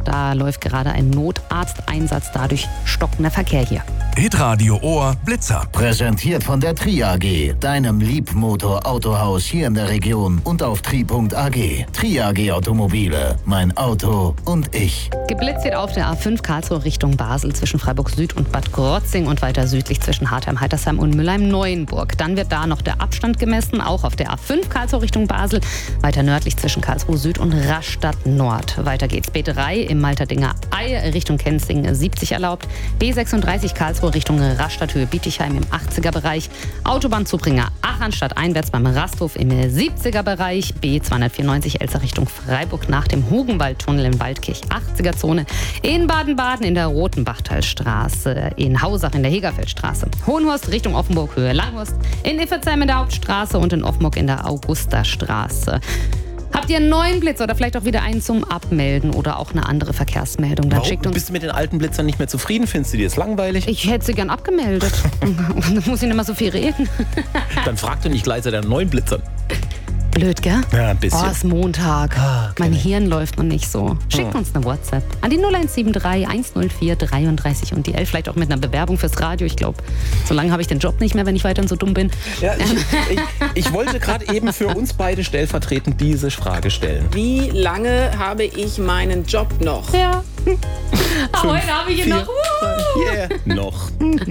Da läuft gerade ein Notarzteinsatz, dadurch stockender Verkehr hier. Hitradio Ohr Blitzer. Präsentiert von der Tri AG, deinem Liebmotor-Autohaus hier in der Region und auf tri.ag. Tri AG Automobile, mein Auto und ich. Geblitzt wird auf der A5 Karlsruhe Richtung Basel zwischen Freiburg Süd und Bad Krotzing und weiter südlich zwischen Hartheim, Heitersheim und Mülheim-Neuenburg. Dann wird da noch der Abstand gemessen, auch auf der A5 Karlsruhe Richtung Basel, weiter nördlich zwischen Karlsruhe Süd und Rastatt Nord. Weiter geht's B3 im Malterdinger Ei Richtung Kenzing 70 erlaubt, B36 Karlsruhe Richtung Rastatt-Höhe Bietigheim im 80er-Bereich, Autobahn Zubringer Achanstadt einwärts beim Rasthof im 70er-Bereich, B294 Elster Richtung Freiburg nach dem Hugenwaldtunnel in Waldkirch 80er-Zone, in Baden-Baden in der Rotenbachtalstraße, in Hausach in der Hegerfeldstraße, Hohenhorst Richtung Offenburg Höhe Langhorst, in Iffertsheim in der Hauptstraße und in Offenburg in der Augustastraße. Habt ihr einen neuen Blitzer oder vielleicht auch wieder einen zum Abmelden oder auch eine andere Verkehrsmeldung? Dann schickt uns. Bist du mit den alten Blitzern nicht mehr zufrieden? Findest du die jetzt langweilig? Ich hätte sie gern abgemeldet. Dann muss ich nicht mehr so viel reden. Dann frag doch nicht gleich deinen neuen Blitzern. Blöd, gell? Ja, ein bisschen. Oh, ist Montag. Mein Hirn läuft noch nicht so. Schickt uns eine WhatsApp an die 0173 104 33 und die 11. Vielleicht auch mit einer Bewerbung fürs Radio. Ich glaube, so lange habe ich den Job nicht mehr, wenn ich weiterhin so dumm bin. Ja, ich wollte gerade eben für uns beide stellvertretend diese Frage stellen. Wie lange habe ich meinen Job noch? Ja. Heute habe ich ihn noch. Yeah. Noch.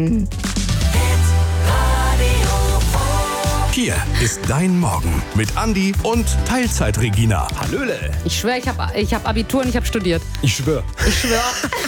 Hier ist dein Morgen mit Andi und Teilzeit-Regina. Hallöle. Ich schwöre, ich hab Abitur und ich habe studiert. Ich schwöre. Ich schwöre.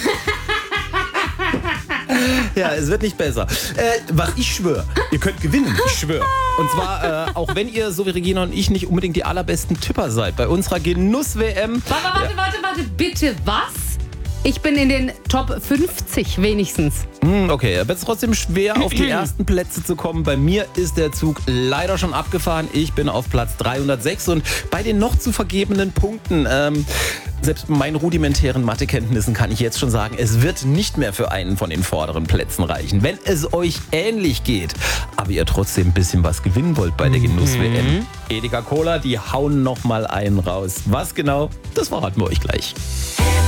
Ja, es wird nicht besser. Was ich schwöre, ihr könnt gewinnen. Ich schwöre. Und zwar, auch wenn ihr, so wie Regina und ich, nicht unbedingt die allerbesten Tipper seid, bei unserer Genuss-WM. Warte, bitte, was? Ich bin in den Top 50 wenigstens. Okay, aber es ist trotzdem schwer, auf die ersten Plätze zu kommen. Bei mir ist der Zug leider schon abgefahren. Ich bin auf Platz 306 und bei den noch zu vergebenen Punkten, selbst mit meinen rudimentären Mathekenntnissen kann ich jetzt schon sagen, es wird nicht mehr für einen von den vorderen Plätzen reichen. Wenn es euch ähnlich geht, aber ihr trotzdem ein bisschen was gewinnen wollt bei der Genuss-WM. Edeka Cola, die hauen noch mal einen raus. Was genau, das verraten wir euch gleich.